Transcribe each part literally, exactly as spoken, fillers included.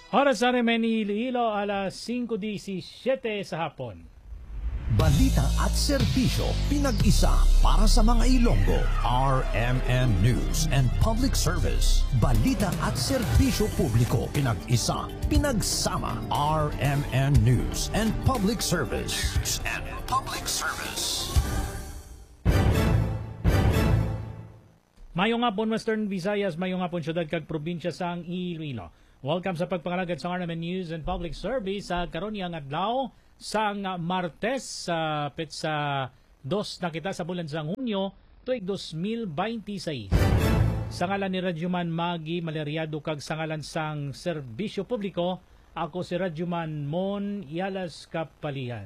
Oras sa Remen Iloilo, alas singko disyesiyete sa hapon. Balita at serbisyo, pinag-isa para sa mga Ilonggo. R M N News and Public Service. Balita at serbisyo publiko, pinag-isa, pinagsama. R M N News and Public Service. News and Public Service. Mayong hapon Western Visayas, mayong hapon syudad kag probinsya sang Iloilo. Welcome sa pagpangalagad sa R M N News and Public Service sa karonyang adlaw sang Martes sa uh, petsa dos na kita sa bulan sang Hunyo tuig dos mil beintiséis. Sa ngalan ni Radyoman Magi Maleriado kag sa ngalan sang serbisyo publiko, ako si Radyoman Mon Yalas Kapalihan.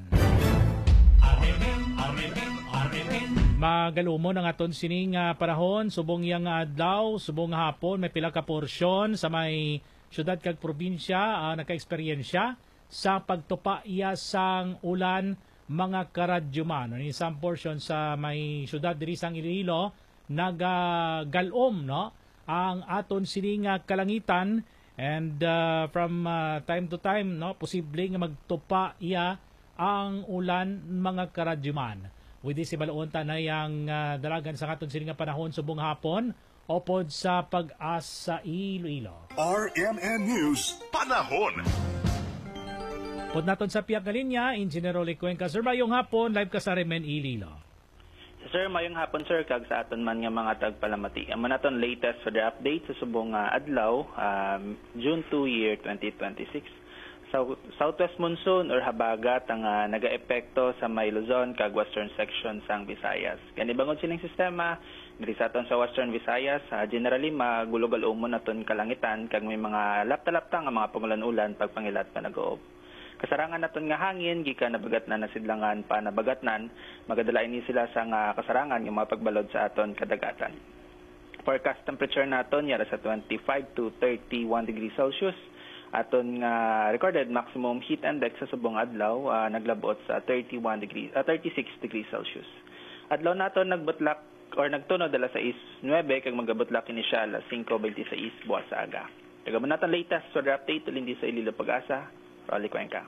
Magalumon ang aton sining uh, panahon, subong yang adlaw, subong hapon, may pila ka porsyon sa may syudad kag probinsya uh, naka-eksperyensya sa pagtupa iya sang ulan mga karadyoman. Ni some portion sa may syudad diri sang Iloilo nagagalom no ang aton sining uh, kalangitan and uh, from uh, time to time no posible nga magtupa iya ang ulan mga karadyoman. With this ibalon tanay ang uh, dalagan sa aton sining panahon subong hapon opod sa pag-asa Iloilo. R M N News, panahon. Pod naton sa piyak na linya, Engineer Rolly Cuenca. Sir, mayong hapon, live ka sa R M N Iloilo. Sir, mayong hapon sir, kag sa aton man nga mga tagpalamati. Amo naton latest for the update sa subong uh, adlaw, um, June second, year twenty twenty-six. So, southwest monsoon or habagat ang uh, naga-epekto sa may Luzon kag western section sang Visayas. Ganibangod sining sistema diri sa aton sa western Visayas, uh, generally magulog-alumon naton kalangitan kag may mga lapta-lapta nga mga pangulan-ulan pagpangilat pa nag-oob. Kasarangan naton nga hangin gikan nabagat na nasidlangan pa nabagatnan, magadala ini sila sa nga kasarangan nga mga pagbalod sa aton kadagatan. Forecast temperature naton yara sa twenty-five to thirty-one degrees Celsius. Aton nga recorded maximum heat index sa subong adlaw uh, naglabot sa thirty-one degrees uh, thirty-six degrees Celsius. Adlaw naton nagbutlak or nagtunod dala sa is nine kag magabutlak ini siya alas singko beintiséis buwas sa aga. Tagaman naton latest so update tulindi sa Iloilo Pag-asa. Rolly Cuenca.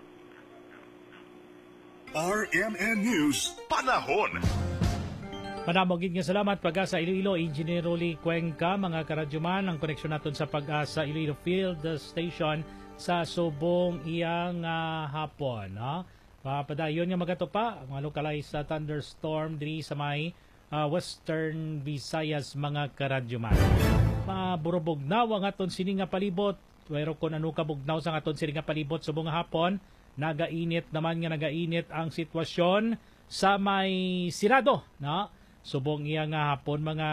R M N News, panahon. Manamogin nga salamat Pag-asa Iloilo, Engineer Rolly Cuenca, mga karadyoman, ang koneksyon natin sa Pag-asa Iloilo Field Station sa subong iyang uh, hapon. No? Padayon nga magatupa, mga localized uh, thunderstorm diri sa may uh, Western Visayas, mga karadyoman. Maburubugnaw ang aton sining nga palibot. Pero kung ano kabugnaw sa aton sining nga palibot subong hapon, nagainit naman nga nagainit ang sitwasyon sa may Sirado, no? Subong iya nga hapon mga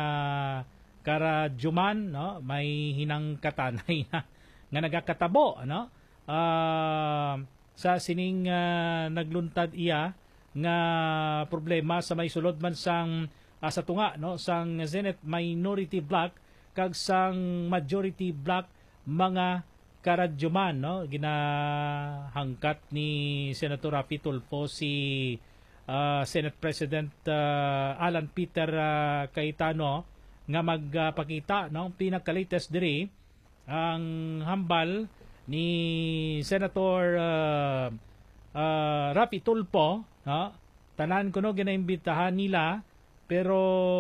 karadyoman, no? May hinangkatanay na nga nagakatabo, no? Uh, sa sining uh, nagluntad iya nga problema sa may sulod man sang uh, sa tunga, no? Sang Zenith minority block kag sang majority block mga karadyoman, no? Ginahangkat ni Senator Rafi Tulfo si uh, Senate President uh, Alan Peter uh, Cayetano nga magpakita, uh, no? Pinaka-latest diri ang hambal ni Senator uh, uh, Rafi Tulfo, no? Tanan ko no ginaimbitahan nila pero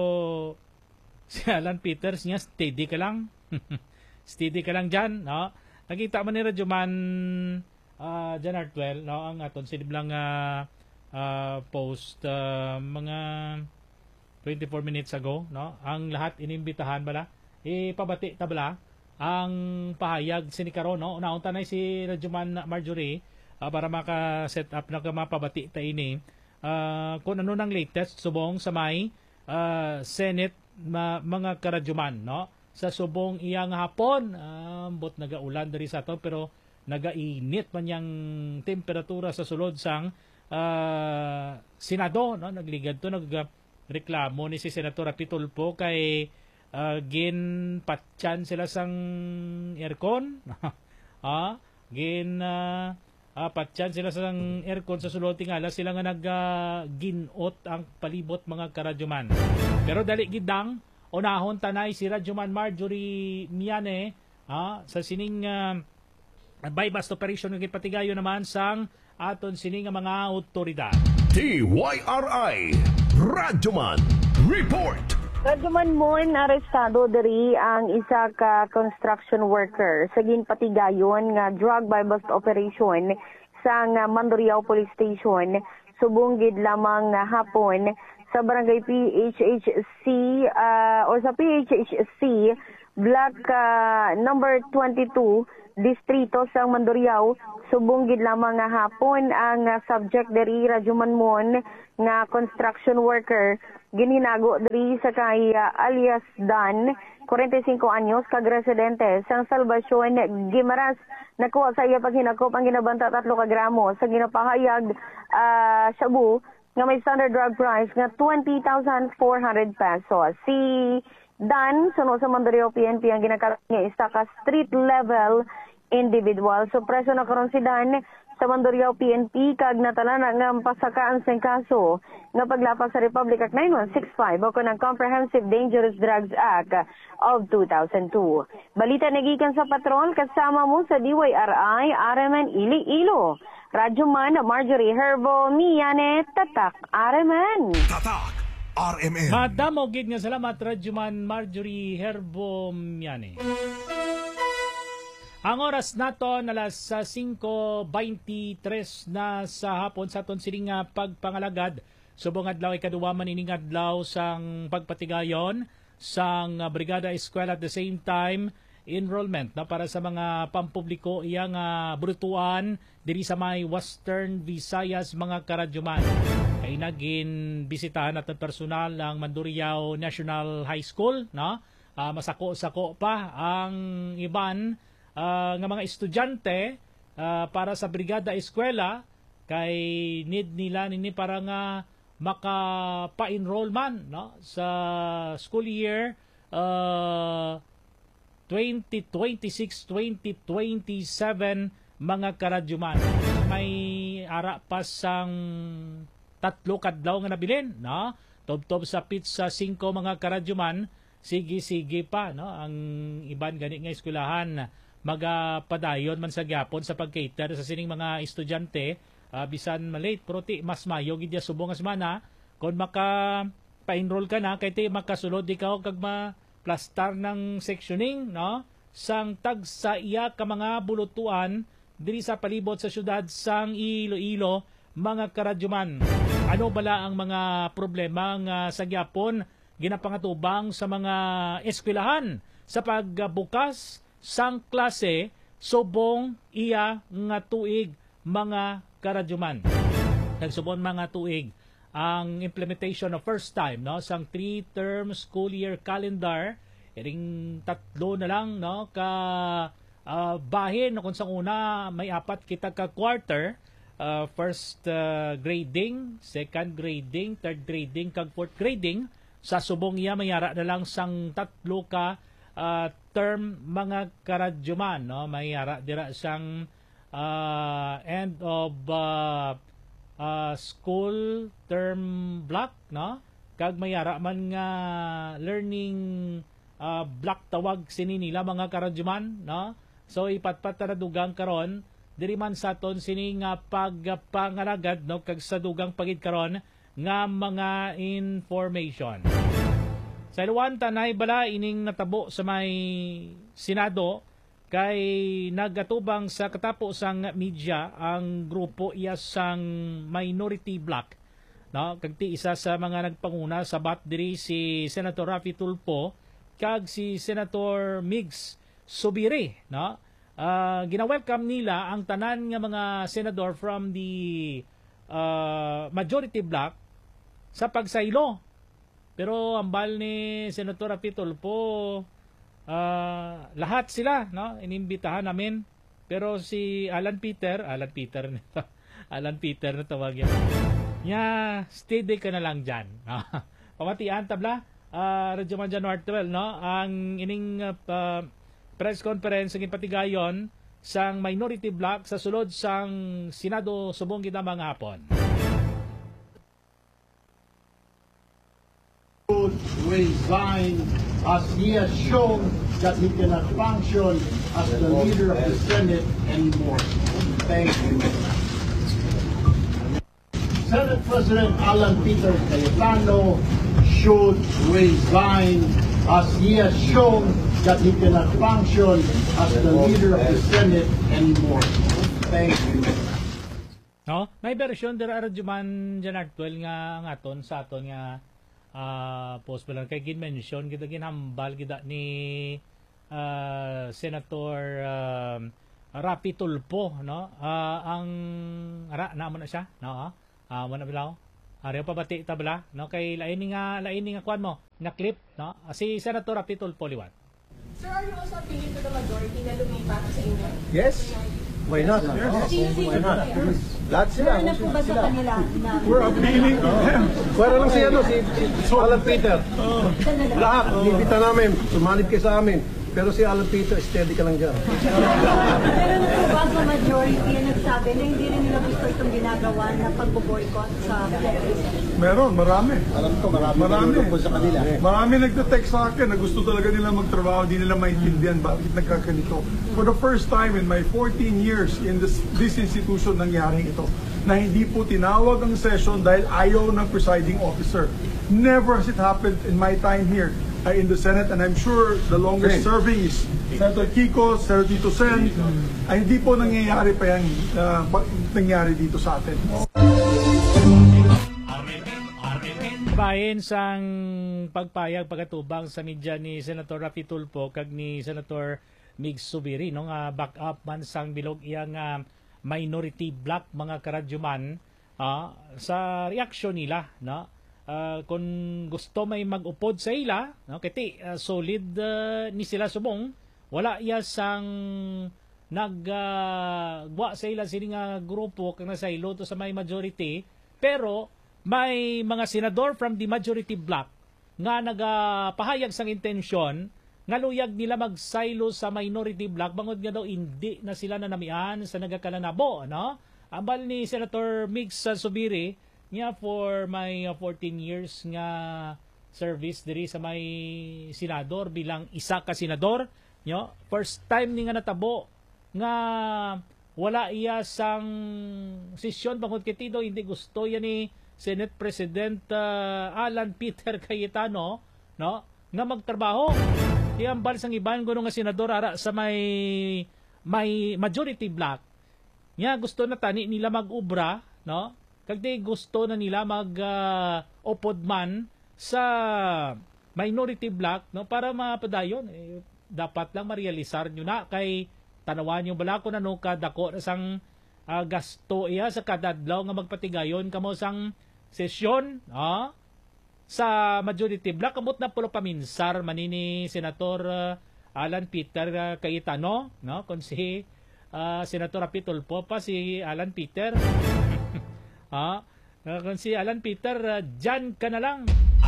si Alan Peters niya steady ka lang. Steady ka lang dyan, no? Nakita man ni Radyoman uh, Jan Artwell, no? Ang aton siniblang uh, uh, post uh, mga twenty-four minutes ago, no? Ang lahat inimbitahan bala, ipabati tabla ang pahayag sinikaron, no? Unaon tanay si Radyoman Marjorie uh, para maka-set up na mapabati ta ini uh, kung ano nang latest subong sa may uh, Senate ma, mga karadyoman, no? Sa subong iyang hapon, um, bot nagaulan diri sa to pero nagainit man yang temperatura sa sulod sang uh, Senado, no? Nagligad to nagreklamo ni si Senator Rafi Tulfo kay uh, ginpatyan sila sang aircon. ah, gin uh, uh, patyan sila sang aircon sa sulod tingala sila nga nag uh, ginot ang palibot mga karadyoman. Pero dali gidang unahon tanay si Radyoman Marjorie Miane ah, sa sining uh, by bust operation ng patigayon naman sang aton sini nga mga otoridad. T Y R I Radyoman Report. Radyoman mon arestado diri ang isa ka construction worker sa ginpatigayon nga drug by bust operation sa nga Mandurriao Police Station subong gid lamang nga hapon sa barangay P H H C uh, o sa P H H C block uh, number twenty-two distrito sa Mandurriao. Subong gid lamang nga hapon ang uh, subject diri Radyoman mon nga construction worker ginhinago diri sa kay uh, alias Dan, forty-five anyos, kag residente sang Salvacion, Guimaras. Nakuha sa iya paghinakop ang ginabanta tatlo ka gramo sa ginapahayag uh, shabu nga may standard drug price nga twenty thousand four hundred pesos. Si Dan, suno sa Mandurriao P N P ang ginakalat nga isa ka street level individual. So preso na karon si Dan sa Mandurriao P N P kag natala na nga pasakaan sa kaso nga paglapas sa Republic Act nine one six five o kanang Comprehensive Dangerous Drugs Act of two thousand two. Balita nagikan sa patrol kasama mo sa D Y R I R M N Iloilo. Radyoman Marjorie Herbo, Miyane, Tatak, R M N. Tatak R M N. Madamo gid nga salamat Radyoman Marjorie Herbo Miane. Ang oras nato alas cinco twenty-three na sa hapon sa aton sining nga pagpangalagad subong adlaw ikaduwa man ining adlaw sang pagpatigayon sang Brigada Eskwela at the same time enrollment na para sa mga pampubliko iya nga brutuan diri sa may Western Visayas mga karadyoman. Kay nagin bisitahan natin personal ang Mandurriao National High School, no? Uh, masako-sako pa ang iban Uh, nga mga estudyante uh, para sa Brigada Eskwela kay need nila nini para nga makapa-enroll man, no, sa school year uh, twenty twenty-six twenty twenty-seven mga karadyoman. May ara pa sang tatlo kadlaw nga nabilin, no? Tob-tob sa pizza cinco mga karadyoman, sige-sige pa, no, ang iban gani nga eskwelahan magapadayon man sa gyapon sa pag-cater sa sining mga estudyante, uh, bisan malate pero ti mas mayo gid ya subong nga semana kon maka pa-enroll ka na kay ti makasulod ikaw kag ma-plastar ng sectioning, no, sang tag sa iya ka mga bulutuan diri sa palibot sa syudad sang Iloilo mga karadyoman. Ano bala ang mga problema nga sa gyapon ginapangatubang sa mga eskwelahan sa pagbukas sang klase subong iya nga tuig mga karadyoman. Nagsubon mga tuig ang implementation of first time, no, sang three-term school year calendar. Iring tatlo na lang, no, ka uh, bahin kung sa una may apat kita ka quarter, uh, first uh, grading, second grading, third grading kag fourth grading. Sa subong iya mayara na lang sang tatlo ka Uh, term mga karadyoman, no, may ara dira sang uh, end of uh, uh, school term block, no, kag may ara man nga learning uh, block tawag sini nila mga karadyoman, no. So ipatpat na dugang karon diri man sa ton sini nga pagpangalagad, no, kag sa dugang pagid karon nga mga information. Sa iluwan tanay bala ining natabo sa may Senado kay nagatubang sa katapos ang media ang grupo iya sang minority bloc, no, kag ti isa sa mga nagpanguna sa bat diri si Senator Raffy Tulfo kag si Senator Migs Subiri, no. Uh, gina-welcome nila ang tanan nga mga senador from the uh, majority bloc sa pagsaylo. Pero ang bal ni Senator Raffy Tulfo, uh, lahat sila, no, inimbitahan namin. Pero si Alan Peter, Alan Peter nito, Alan Peter na tawag yan. Nya, steady ka na lang dyan. Pamatian tabla, uh, Radyoman January twelve, no, ang ining uh, press conference ng patigayon sang minority bloc sa sulod sang Senado subong gid mga hapon. resign as he has shown that he cannot function as the leader of the Senate anymore. Thank you. Senate President Alan Peter Cayetano should resign as he has shown that he cannot function as the leader of the Senate anymore. Thank you. No, may version dira Arjuman Jan Artwell nga nga aton sa aton nga uh, post lang kay gin mention kita ginhambal kita ni uh, Senator uh, Rapi Tulfo, no? Uh, ang ara na mo na siya, no? Ah, uh, mo na bilaw. Ariyo pa bati ta bala, no? Kay lain nga lain nga kwan mo, nga clip, no? Si Senator Rapi Tulfo liwat. Sir, are you also appealing to the majority na lumipat sa inyo? Yes. Why not? Yes. Why not? Lahat sila. Ano na po ba sa kanila na... We're appealing to them. Pwera lang si ano, si Alan Peter. Lahat, nilipita namin. Sumanib kayo sa amin. Pero si Alan Peter, steady ka lang dyan. Pero na po ba sa majority ang nagsabi na hindi rin nila gusto itong ginagawa na pagbo-boycott sa plenary? Meron, marami. Alam ko, marami. Marami. Sa kanila. Marami nagte-text sa akin na gusto talaga nila magtrabaho, di nila maintindihan bakit nagkakanito. For the first time in my fourteen years in this, this institution nangyari ito, na hindi po tinawag ang session dahil ayaw ng presiding officer. Never has it happened in my time here uh, in the Senate, and I'm sure the longest serving is Senator Kiko, Senator Tito Sen, ay hindi po nangyayari pa yan uh, nangyari dito sa atin. Bahin sang pagpayag pagkatubang sa media ni Senator Rapi Tulfo kag ni Senator Mig Subiri, no nga back up man sang bilog iyang uh, minority bloc mga karadyuman uh, sa reaksyon nila, no? Uh, kung gusto may mag-upod sa ila, no, kiti uh, solid uh, ni sila subong, wala iya sang nagwa uh, sa ila sini nga grupo kang nasa ilo to sa may majority, pero may mga senador from the majority bloc nga nagapahayag sang intensyon nga luyag nila magsaylo sa minority bloc bangod nga daw hindi na sila nanamian sa nagakalanabo, no? Ambal ni Senator Mix Subiri niya for my uh, fourteen years nga service diri sa may senador bilang isa ka senador, nyo, first time ni nga natabo nga wala iya sang sesyon bangod kay tido hindi gusto yan ni Senate President uh, Alan Peter Cayetano, no, nga magtrabaho. Iambal sang iban kuno nga senador ara sa may may majority bloc. Nya gusto na tani nila mag-ubra, no? Kag di gusto na nila mag-upod uh, man sa minority bloc, no, para mapadayon eh, dapat lang marealisar nyo na kay tanawan yung bala ko na no kadako na sang uh, gasto iya sa kadadlaw nga magpatigayon kamo sang sesyon, ah, sa majority bloc kamot na pulo paminsar manini Senator uh, Alan Peter uh, Cayetano, no, kun si uh, Senator Rapi Tulfo pa si Alan Peter. Ha? Uh, kung si Alan Peter, uh, dyan ka na lang.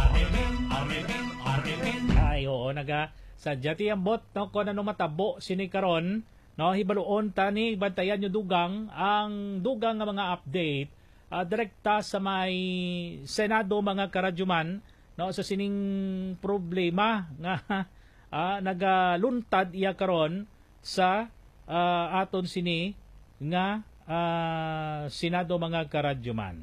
Ay, oo, naga sadya ti ang bot, no, kung ano matabo sini karon, no, hibaluon tani bantayan nyo dugang ang dugang nga mga update uh, direkta sa may Senado mga karadyuman, no, sa sining problema nga uh, nagaluntad iya karon sa uh, aton sini nga Uh, Senado mga karadyuman.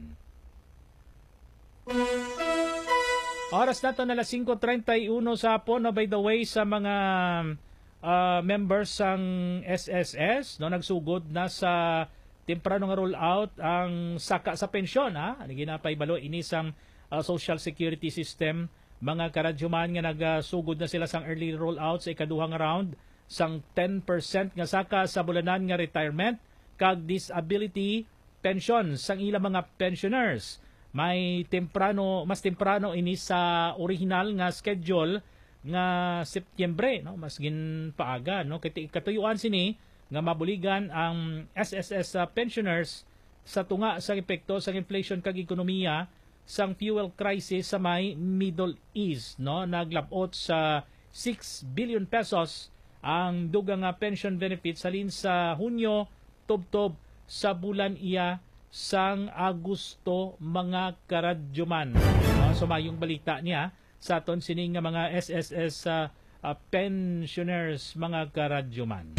Oras na to na alas singko treinta y uno sa hapon, no, by the way sa mga uh, members ng S S S, no, nagsugod na sa temprano nga roll out ang saka sa pensyon, ha, ginapay balo ini sang uh, social security system mga karadyuman nga nagsugod na sila sang early roll out sa ikaduhang round sang ten percent nga saka sa bulanan nga retirement kag disability pension sang ilang mga pensioners. May temprano, mas temprano ini sa original nga schedule nga Setyembre, no, mas gin paaga, no, kay katuyuan sini nga mabuligan ang S S S uh, pensioners sa tunga sa epekto sa inflation kag ekonomiya sang fuel crisis sa may Middle East, no, naglabot sa six billion pesos ang dugang nga pension benefits halin sa Hunyo tubtob sa bulan iya sang Agosto mga karadyuman. No, so mayong balita niya sa aton sining nga mga S S S uh, uh, pensioners mga karadyoman.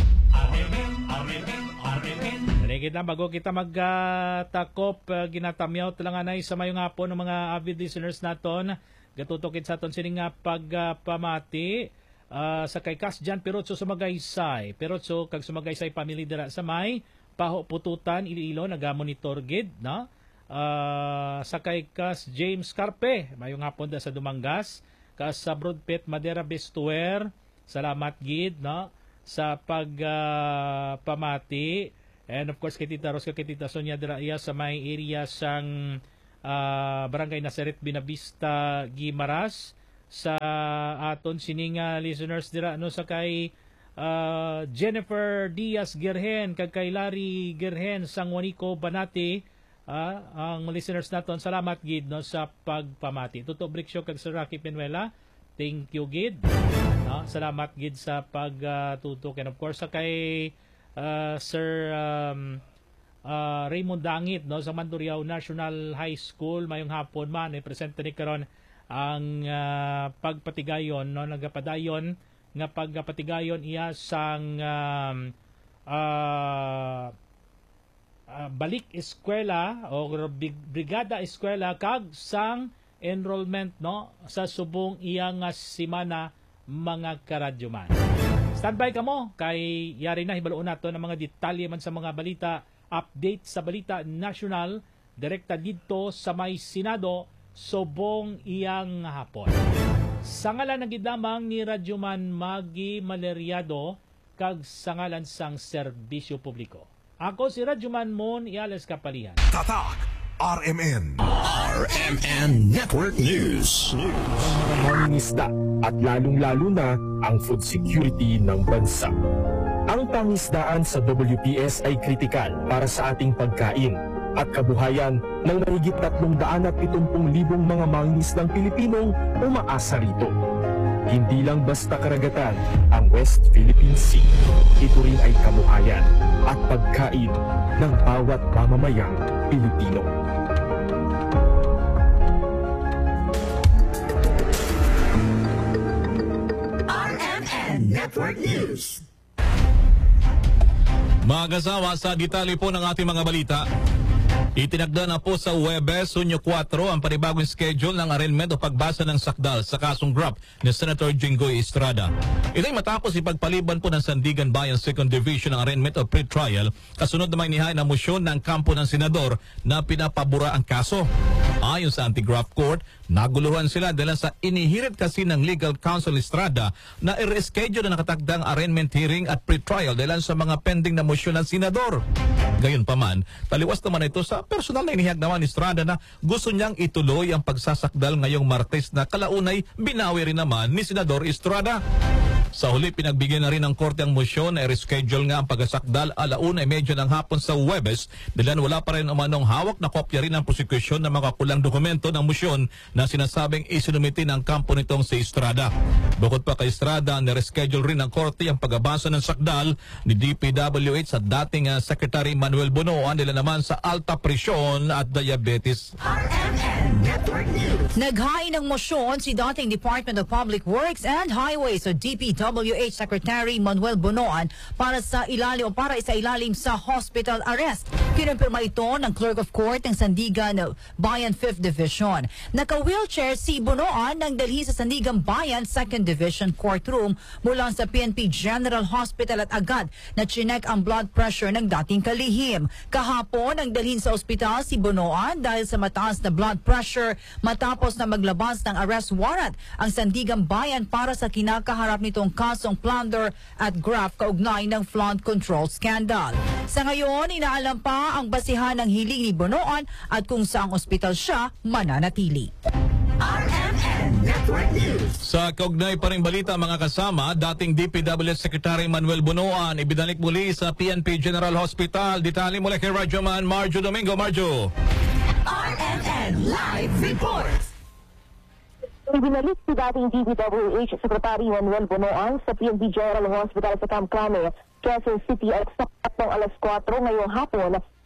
Dali kita bago kita magtakop uh, ginatamyaw talanganay sa mayong hapon ng mga avid listeners naton gatutukid sa aton sining nga pagpamati uh, sa kay Kas Jan Pirotso Sumagaysay Pirotso kag Sumagaysay family dira sa may Paho Pututan Iloilo nagamonitor gid no uh, sa kay Kas James Carpe mayong hapon da sa Dumangas kas sa Broadpet Madera Bestuer salamat gid no sa pagpamati uh, and of course kay Tita Ros kay Tita Sonia dira iya sa may area sang uh, Barangay Nazaret Binavista Guimaras sa aton sininga listeners dira no sa kay uh, Jennifer Diaz Gerhen kag kay Larry Gerhen sang Juanico Banati uh, ang listeners naton salamat gid no sa pagpamati Tuto Briksyo kag Sir Rocky Penuela thank you gid no salamat gid sa pagtutok uh, and of course sa kay uh, Sir um, uh, Raymond Dangit no sa Mandurriao National High School mayong hapon man i-present ni karon ang uh, pagpatigayon no nagapadayon nga pagpatigayon iya sang um, uh, uh, balik eskwela o brigada eskwela kag sang enrollment no sa subong iyang simana mga karadyoman. Standby ka mo kay yari na hibaluon nato ng mga detalye man sa mga balita, update sa balita national direkta dito sa may Senado subong iyang hapon. Sa ngalan ng gidamang ni Radyoman Magi Maleriado kag sa ngalan sang serbisyo publiko. Ako si Radyoman Mon Iales Kapalihan. Tatak R M N. R M N Network News. Ang isda at lalong-lalo na ang food security ng bansa. Ang pangisdaan sa W P S ay kritikal para sa ating pagkain at kabuhayan ng mahigit tatlong daan at pitumpung libong mga mangingisdang Pilipinong umaasa rito. Hindi lang basta karagatan ang West Philippine Sea. Ito rin ay kabuhayan at pagkain ng bawat mamamayang Pilipino. R M N Network News. Mga kasawa, sa detalye po ng ating mga balita, itinagda na po sa Huwebes, Hunyo four ang panibagong schedule ng arraignment o pagbasa ng sakdal sa kasong graft ni Senator Jinggoy Estrada. Ito'y matapos ipagpaliban po ng Sandigan Bayan second Division ng arraignment o pre-trial kasunod na maynihain ang motion ng kampo ng senador na pinapabura ang kaso. Ayon sa anti-graft court, naguluhan sila dahil sa inihirit kasi ng legal counsel Estrada na i-reschedule na nakatakdang arraignment hearing at pre-trial dahil sa mga pending na motion ng senador. Gayunpaman, taliwas naman ito sa personal na inihag naman ni Estrada na gusto niyang ituloy ang pagsasakdal ngayong Martes na kalaunay binawi rin naman ni Senador Estrada. Sa huli, pinagbigyan na rin ng korte ang motion na i-reschedule nga ang pagsasakdal alauna ay medyo ng hapon sa Huwebes dahil wala pa rin umanong hawak na kopya rin ng prosekusyon ng mga kulang dokumento ng motion na sinasabing isinumiti ng kampo nitong si Estrada. Bukod pa kay Estrada, na-reschedule rin ng korte ang pagbabasa ng sakdal ni D P W H sa dating uh, Secretary Manuel Bonoan nila naman sa alta presyon at diabetes. R M N Network News. Naghain ng motion si dating Department of Public Works and Highways o D P W H Secretary Manuel Bonoan para sa ilalim o para sa ilalim sa hospital arrest. Kinumpirma ito ng Clerk of Court ng Sandigan Bayan fifth Division. Naka-wheelchair si Bonoan nang dalhin sa Sandigan Bayan second Division courtroom mula sa P N P General Hospital at agad na chinek ang blood pressure ng dating kalihim. Kahapon ang dalhin sa ospital si Bonoan dahil sa mataas na blood pressure matapos na maglabas ng arrest warrant ang Sandigan Bayan para sa kinakaharap nitong kasong plunder at graft kaugnay ng flood control scandal. Sa ngayon, inaalam pa ang basihan ng hiling ni Bonoan at kung saang ospital siya mananatili. R M N Network News. Sa kaugnay pa rin balita mga kasama, dating D P W H Secretary Manuel Bonoan ibinalik muli sa P N P General Hospital. Detalye mula kay Radyoman Marjo Domingo. Marjo. R M N Live Reports. Ibinalik si dating D P W H Secretary Manuel Bonoan sa P N P General Hospital sa Camp Crame, Quezon City at sa ng alas kwatro ngayong hapon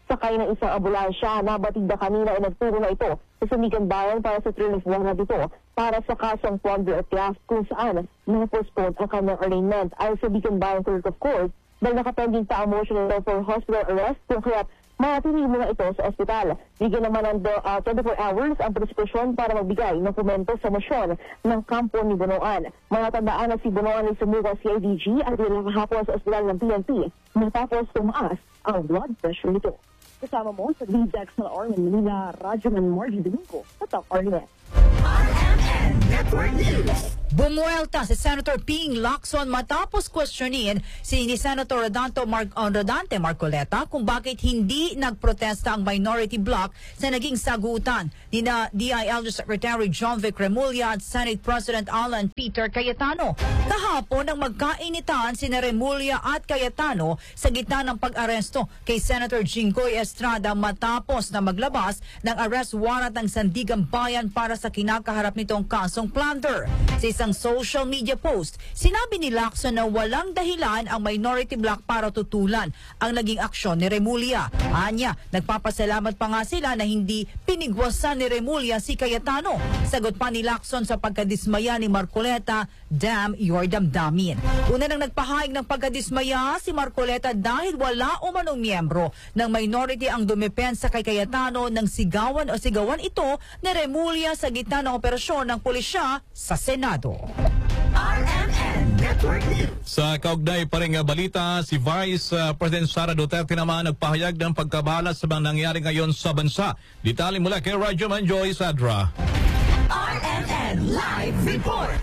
sakay ng isang ambulansya na batid na kanina ay nagturo na ito sa Sandigan Bayan para sa train of one dito para sa kasong plunder at theft kung saan na-postpone ang kanyang arraignment. Ay sa Sandigan Bayan Court of Court dahil nakapending pa ang motion nito for hospital arrest kung kaya manatili muna ito sa ospital. Bigyan naman ng uh, twenty-four hours ang preskripsyon para magbigay ng komento sa motion ng kampo ni Bunoan. Mga tandaan na si Bunoan ay sumuko sa C I D G at ilang kahapon sa ospital ng P N P matapos tumaas ang blood pressure nito. Kasama mo sa D J X L R ng Manila, Radyoman Margie Domingo at ang R N N Network News. Bumuelta si Senator Ping Lacson matapos questionin si ni Senator Rodante, Mar uh, Rodante Marcoleta kung bakit hindi nagprotesta ang minority bloc sa naging sagutan ni na D I L G Secretary John Vic Remulla at Senate President Alan Peter Cayetano. Kahapon ang magkainitan si Remulla at Cayetano sa gitna ng pag-aresto kay Senator Jinggoy Estrada matapos na maglabas ng arrest warrant ng Sandigan Bayan para sa kinakaharap nitong kasong plunder. Sa isang social media post, sinabi ni Lacson na walang dahilan ang minority bloc para tutulan ang naging aksyon ni Remulla. Anya, nagpapasalamat pa nga sila na hindi pinigwasan ni Remulla si Cayetano. Sagot pa ni Lacson sa pagkadismaya ni Marcoleta, "Damn your damdamin." Una nang nagpahayag ng pagkadismaya si Marcoleta dahil wala umanong miyembro ng minority ang dumepensa kay Cayetano nang sigawan o sigawan ito ni Remulla sa gitna ng operasyon ng pulisya sa Senado. R M N Network News. Sa kaugnay pa rin nga balita, si Vice uh, President Sara Duterte naman nagpahayag ng pagkabahala sa mga nangyari ngayon sa bansa. Detalye mula kay Radyoman Joy Sadra. R M N Live Report.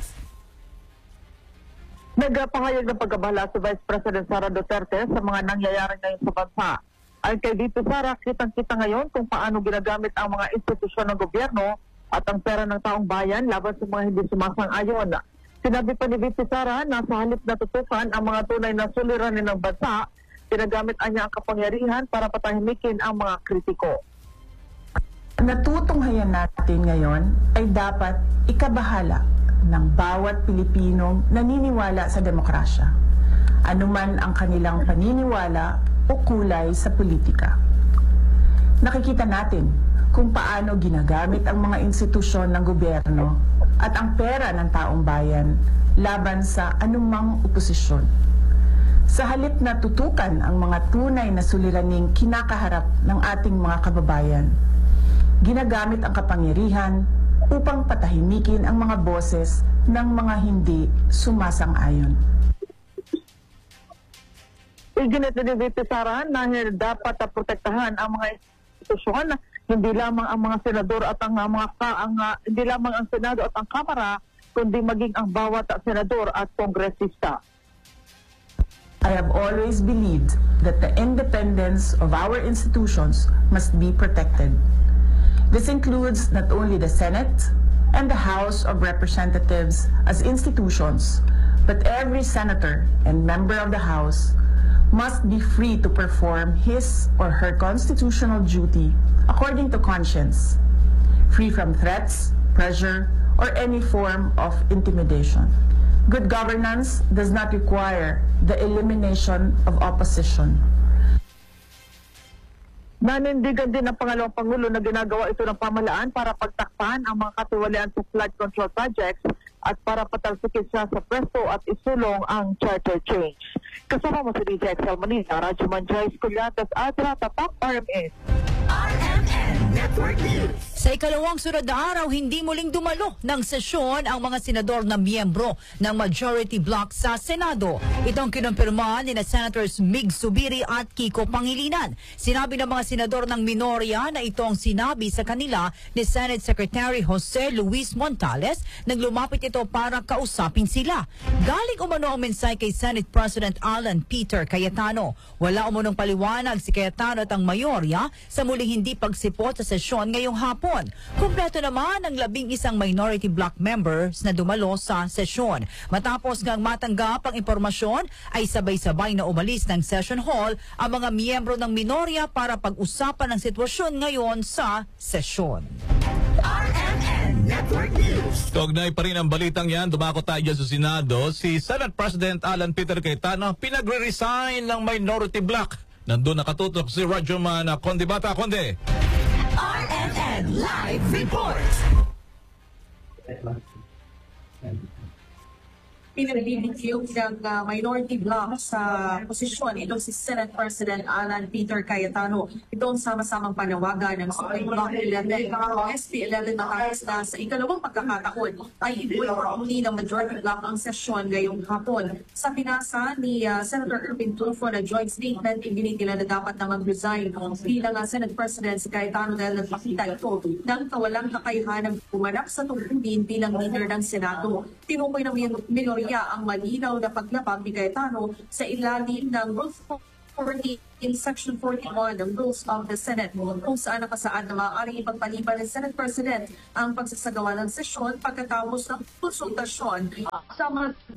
Nagpahayag ng pagkabahala si Vice President Sara Duterte sa mga nangyayari ngayon sa bansa. Ay kay Dito Sara, kitang-kita ngayon kung paano ginagamit ang mga institusyon ng gobyerno at ang pera ng taong bayan laban sa mga hindi sumasang-ayon. Sinabi pa ni Vice Sara na sa halip na tutukan ang mga tunay na suliranin ng bansa, ginagamit niya ang kapangyarihan para patahimikin ang mga kritiko. Natutunghayan natin ngayon ay dapat ikabahala ng bawat Pilipinong naniniwala sa demokrasya, anuman ang kanilang paniniwala o kulay sa politika. Nakikita natin kung paano ginagamit ang mga institusyon ng gobyerno at ang pera ng taong bayan laban sa anumang oposisyon. Sa halip na tutukan ang mga tunay na suliraning kinakaharap ng ating mga kababayan, ginagamit ang kapangyarihan upang patahimikin ang mga boses ng mga hindi sumasang-ayon. Iginit ni Vice Sara na dapat protektahan ang mga institusyon, hindi lamang ang mga senador at ang mga ka, ang, uh, hindi lamang ang Senado at ang Kamara, kundi maging ang bawat senador at kongresista. I have always believed that the independence of our institutions must be protected. This includes not only the Senate and the House of Representatives as institutions, but every senator and member of the House must be free to perform his or her constitutional duty according to conscience, free from threats, pressure, or any form of intimidation. Good governance does not require the elimination of opposition. Nanindigan din ng pangalawang Pangulo na ginagawa ito ng pamahalaan para pagtakpan ang mga katiwalian sa flood control projects at para patalsikin siya sa pwesto at isulong ang charter change. Kasama mo si D J X L Manila, Radyoman Joyce Culiatas at Ratatak R M N. R M N Network News. Sa ikalawang sunod na araw, hindi muling dumalo ng sesyon ang mga senador na miyembro ng majority bloc sa Senado. Itong kinumpirma ni na Senators Mig Zubiri at Kiko Pangilinan. Sinabi ng mga senador ng minorya na itong sinabi sa kanila ni Senate Secretary Jose Luis Montales nang lumapit ito para kausapin sila. Galing umano ang mensahe kay Senate President Alan Peter Cayetano. Wala umunong paliwanag si Cayetano at ang mayorya sa muling hindi pagsipot sa sesyon ngayong hapon. Kumpleto naman ang labing isang minority bloc members na dumalo sa sesyon. Matapos ngang matanggap ang impormasyon, ay sabay-sabay na umalis ng session hall ang mga miyembro ng minorya para pag-usapan ang sitwasyon ngayon sa sesyon. R M N Network News. Kaugnay pa rin ang balitang yan, dumako tayo sa Senado. Si Senate President Alan Peter Cayetano pinagre-resign ng minority bloc Nandun nakatutok si Radyoman Conde Bata. Conde! R M N Live Report. Pinagbibigyan ng uh, minority bloc sa posisyon itong si Senate President Alan Peter Cayetano. Itong sama-samang panawagan ng Supreme Bloc eleven, S P eleven matapos na sa ikalawang pagkakataon ay ibuwi ng majority bloc ang sesyon ngayong hapon. Sa pinasa ni uh, Senator Erwin Tulfo na joint statement, iginitila na dapat na mag-resign bilang uh, Senate President si Cayetano dahil nagpakita ito ng kawalang kakayahan ng pumanap sa tungkulin bilang leader ng Senado. Tinukoy ng minority ang malinaw na paglabag ni Cayetano sa ilalim ng Rule forty in Section forty-one ng Rules of the Senate kung saan nakasaad na maaaring ipagpaliban ng Senate President ang pagsasagawa ng sesyon pagkatapos ng konsultasyon sa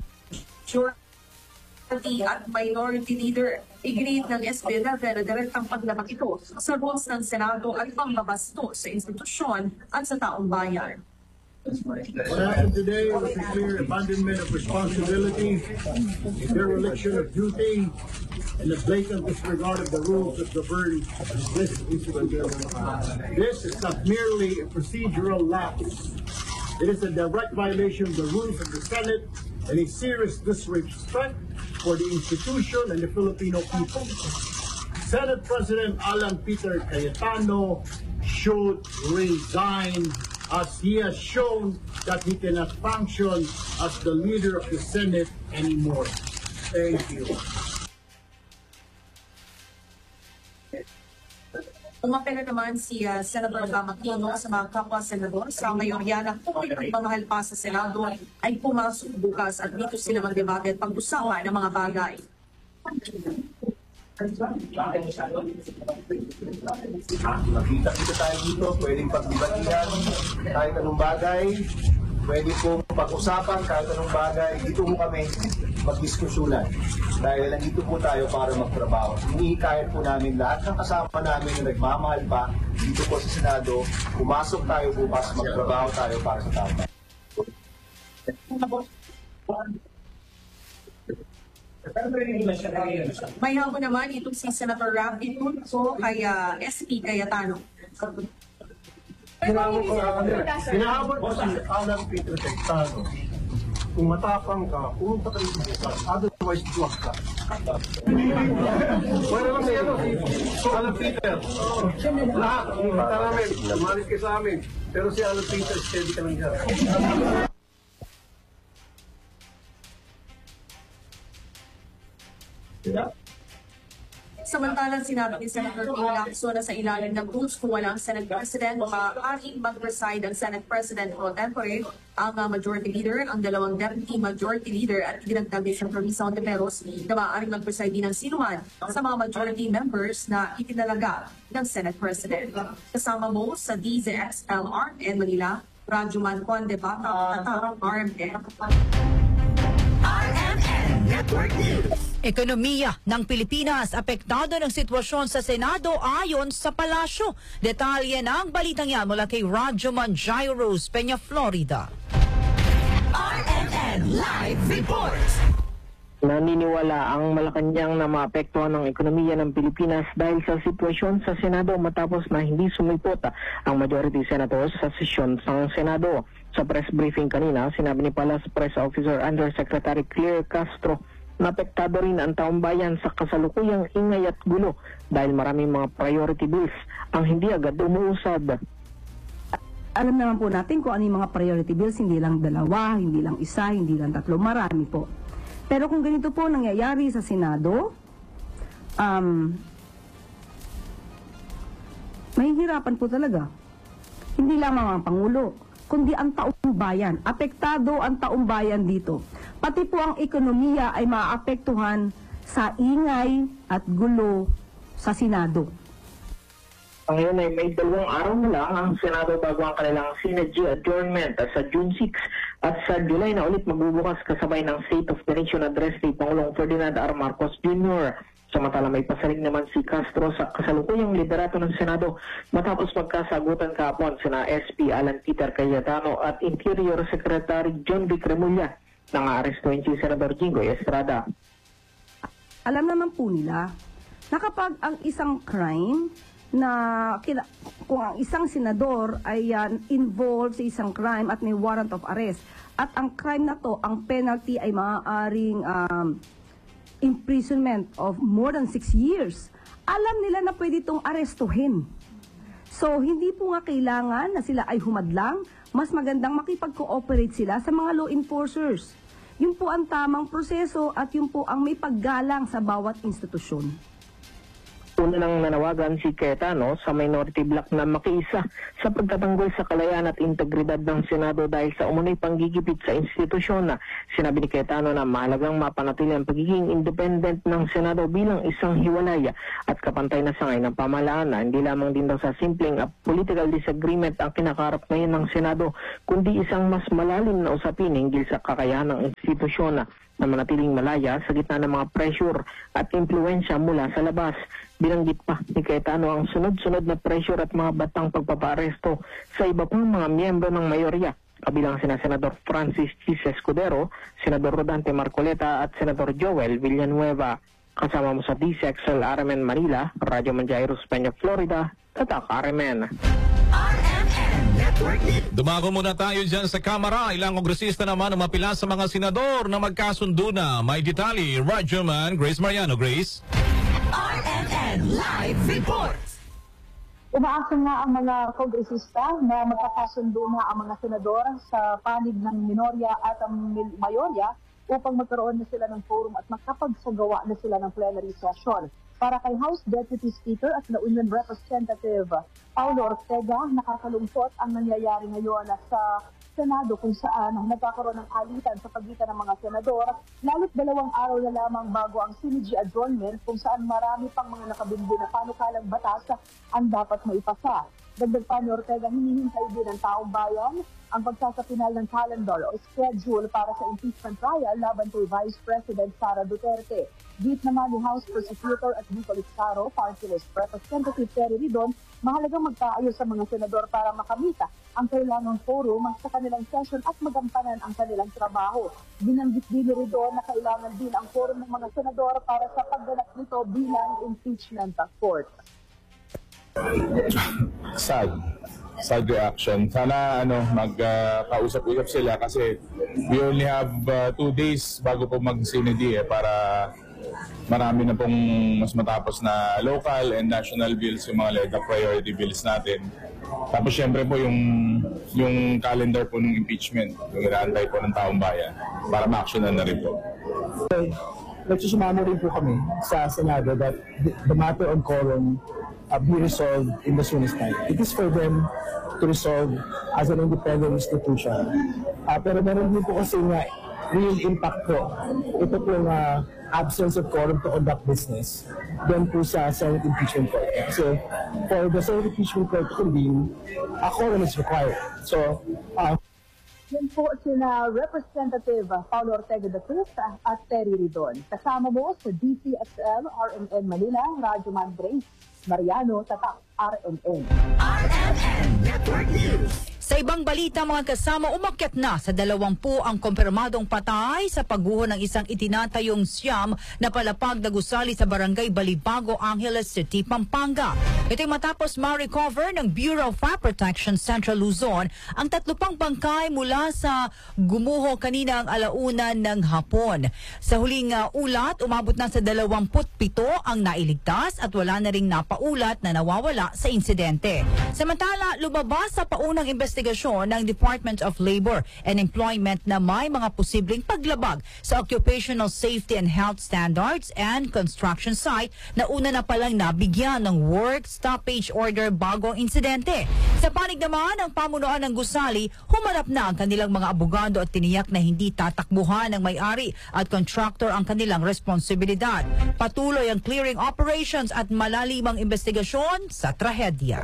majority at minority leader. Iginiit ng S B eleven na direktang paglabag ito sa rules ng Senado at pangbabasto sa institusyon at sa taong bayan. What happened today was a clear abandonment of responsibility, dereliction of duty, and a blatant disregard of the rules that govern this institution. This is not merely a procedural lapse. It is a direct violation of the rules of the Senate and a serious disrespect for the institution and the Filipino people. Senate President Alan Peter Cayetano should resign, as he has shown that he cannot function as the leader of the Senate anymore. Thank you. Umapela naman si uh, Senator Bamakino sa mga kapwa-senador sa mayorya ng publikong pamahal pa sa Senado ay pumasok bukas at dito sila magdebate at pag-usapan ng mga bagay. Nakita-kita tayo dito, pwedeng pagbibatihan kahit anong bagay, pwede pong pag-usapan kahit anong bagay. Dito po kami magdiskusyunan dahil nandito po tayo para magtrabaho. Hinihikayat po namin lahat ng kasama namin na nagmamahal pa dito po sa Senado, pumasok tayo bukas, magtrabaho tayo para sa tao. May habo naman itong si Senator Rafi Tulfo kay uh, S P Cayetano. Hinahabol ko si Alan Peter Cayetano. Kung matapang ka, pumunta ka dito bukas. Otherwise, buwag ka. Wala lang si ano, si Alan Peter. Lahat, kita namin, lumalis ka sa amin. Pero si Alan Peter, steady ka lang dyan. Samantalang sinabi ni Senator Ping Lacson na sa ilalim ng rules kung walang Senate President, maaaring mag-reside ang Senate President pro tempore, ang uh, Majority Leader, ang dalawang Deputy Majority Leader at dinagdag ni Senator Risa Ontiveros na maaaring mag-preside din ng sinuman sa mga majority members na itinalaga ng Senate President. Kasama mo sa D Z X L R N Manila, Radyoman Conde Bata at R M N. R M N Network News. Ekonomiya ng Pilipinas apektado ng sitwasyon sa Senado ayon sa palasyo. Detalye ng balitang yan mula kay Radyoman Jairus Peña, Florida. R M N Live Report. Naniniwala ang Malacanang na maapektuhan ng ekonomiya ng Pilipinas dahil sa sitwasyon sa Senado matapos na hindi sumipot ang majority senators sa sesyon ng Senado. Sa press briefing kanina, sinabi ni Palace Press Officer Undersecretary Claire Castro na apektado rin ang taong bayan sa kasalukuyang ingay at gulo dahil maraming mga priority bills ang hindi agad umuusad. Alam naman po natin kung ano yung mga priority bills, hindi lang dalawa, hindi lang isa, hindi lang tatlo, marami po. Pero kung ganito po nangyayari sa Senado, um, mahihirapan po talaga. Hindi lang mga Pangulo, kundi ang taong bayan. Apektado ang taong bayan dito. Pati po ang ekonomiya ay maapektuhan sa ingay at gulo sa Senado. Ngayon ay may dalawang araw na lang ang Senado bago ang kanilang Senate adjournment sa June sixth at sa July na ulit magbubukas kasabay ng State of the Nation Address ni Pangulong Ferdinand R. Marcos Junior Samantala may pasaring naman si Castro sa kasalukuyang liderato ng Senado matapos magkasagutan kahapon sina S P Alan Peter Cayetano at Interior Secretary John Vic Remulla ng arestuhin si Senador Jinggoy Estrada. Alam naman po nila na kapag ang isang crime na kina, kung ang isang senador ay uh, involved sa isang crime at may warrant of arrest at ang crime na to, ang penalty ay maaaring um, imprisonment of more than six years, alam nila na pwede itong arestuhin. So, hindi po nga kailangan na sila ay humadlang, mas magandang makipag-cooperate sila sa mga law enforcers. Yun po ang tamang proseso at yun po ang may paggalang sa bawat institusyon. Una nang nanawagan si Cayetano sa minority bloc na makiisa sa pagtatanggol sa kalayaan at integridad ng Senado dahil sa umunoy panggigipit sa institusyon. Na sinabi ni Cayetano na mahalagang mapanatili ang pagiging independent ng Senado bilang isang hiwalay at kapantay na sangay ng pamahalaan na hindi lamang din daw sa simpleng uh, political disagreement ang kinakaharap ngayon ng Senado, kundi isang mas malalim na usapin hinggil sa kakayahan ng institusyon na na manatiling malaya sa gitna ng mga pressure at impluensya mula sa labas. Binanggit pa ni Cayetano ang sunod-sunod na pressure at mga batang pagpapaaresto sa iba pang mga miyembro ng mayorya, kabilang sina Senador Francis Chis Escudero, Senador Rodante Marcoleta at Senador Joel Villanueva. Kasama mo sa D C X L R M N Manila, Radyo Manjairos, Peña, Florida, Tatak R M N. Dumako muna tayo dyan sa Kamara. Ilang kongresista naman ang mapila sa mga senador na magkasundo na. May detalye, Radyoman Grace Mariano. Grace? R M N Live Report. Umaasa nga ang mga kongresista na magkakasundo na ang mga senador sa panig ng minorya at ang mayorya upang magkaroon na sila ng forum at makapagsagawa na sila ng plenary session. Para kay House Deputy Speaker at na Union Representative Paulo Ortega, nakakalungkot ang nangyayari ngayon sa Senado kung saan nagkakaroon ng alitan sa pagitan ng mga senador, lalo't dalawang araw na lamang bago ang Senate adjournment kung saan marami pang mga nakabindi na panukalang batas ang dapat maipasa. Dagdag pa ni Ortega, hinihintay din ng taong bayan ang pagsasapinal ng calendar o schedule para sa impeachment trial laban kay Vice President Sara Duterte. Git naman ni House Prosecutor at Nicolas Caro, Party List Representative Terry Ridon, mahalagang magkaayos sa mga senador para makamita ang kailangang forum sa kanilang session at magampanan ang kanilang trabaho. Binanggit din ni Ridon na kailangan din ang forum ng mga senador para sa pagganap nito bilang impeachment court. Sad. Sad reaction. Sana ano magkausap-usap uh, sila kasi we only have uh, two days bago po mag-Senate eh, para marami na pong mas matapos na local and national bills, yung mga lega priority bills natin. Tapos syempre po yung yung calendar po ng impeachment, yung inaantay po ng taong bayan para ma-actionan na rin po. Okay. Nagsusumamo rin po kami sa Senado that the, the matter on quorum uh, be resolved in the soonest time. It is for them to resolve as an independent institution. Uh, pero meron din po kasi nga real impact po. Ito po yung uh, absence of quorum to conduct business doon po sa Senate Impeachment Court. Kasi for the Senate Impeachment Court to convene, a quorum is required. So, uh, yan po sina Representative Paulo Ortega de Cruz at Terry Ridon. Kasama mo sa D C X L R M N Manila, Radyoman Grace Mariano, Tatak R M N. R M N Network News. Sa ibang balita, mga kasama, umakyat na sa dalawampu ang kumpirmadong patay sa pagguho ng isang itinatayong siyam na palapag na gusali sa barangay Balibago, Angeles City, Pampanga. Ito'y matapos ma-recover ng Bureau of Fire Protection Central Luzon ang tatlo pang bangkay mula sa gumuho kaninang alauna ng hapon. Sa huling uh, ulat, umabot na sa dalawampu't pito ang nailigtas at wala na ring napaulat na nawawala sa insidente. Samantala, lumabas sa paunang investigasyon ng Department of Labor and Employment na may mga posibleng paglabag sa occupational safety and health standards and construction site na una na palang nabigyan ng work stoppage order bago ang insidente. Sa panig naman ng pamunuan ng gusali, humarap na ang kanilang mga abogado at tiniyak na hindi tatakbuhan ng may-ari at contractor ang kanilang responsibilidad. Patuloy ang clearing operations at malalimang investigasyon sa trahedya.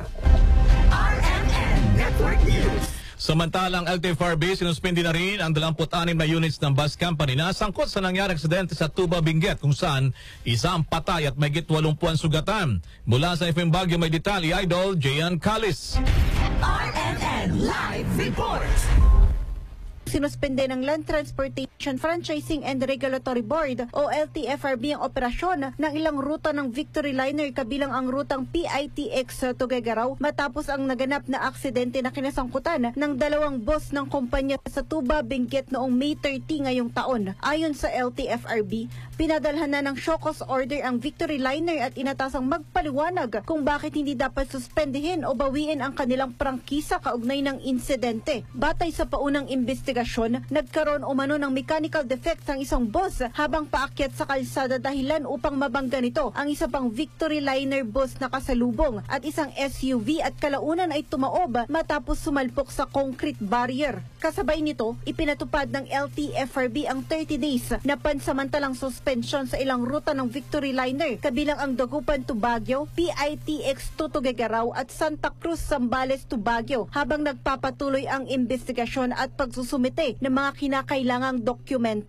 R M N Network News. Samantalang L T F R B sinuspindi na rin ang dalawampu't anim na units ng bus company na sangkot sa nangyaring aksidente sa Tuba, Benguet kung saan isa ang patay at mahigit walumpuan sugatan. Mula sa F M Baguio may detalye, Idol Jayan Calis. R M N Live Report. sinuspende ng Land Transportation Franchising and Regulatory Board o L T F R B ang operasyon ng ilang ruta ng Victory Liner kabilang ang rutang P I T X Tuguegarao matapos ang naganap na aksidente na kinasangkutan ng dalawang bus ng kumpanya sa Tuba, Benguet noong May thirty ngayong taon. Ayon sa L T F R B, pinadalhan na ng show cause order ang Victory Liner at inatasang magpaliwanag kung bakit hindi dapat suspendihin o bawiin ang kanilang prangkisa kaugnay ng insidente. Batay sa paunang investigasyon, nagkaroon umano ng mechanical defect ang isang bus habang paakyat sa kalsada dahilan upang mabangga nito ang isa pang Victory Liner bus na kasalubong at isang S U V at kalaunan ay tumaob matapos sumalpok sa concrete barrier. Kasabay nito, ipinatupad ng L T F R B ang thirty days na pansamantalang suspension sa ilang ruta ng Victory Liner kabilang ang Dagupan to Baguio, P I T X to Tuguegarao at Santa Cruz, Zambales to Baguio habang nagpapatuloy ang investigasyon at pagsusumite ng mga kinakailangang dokumento.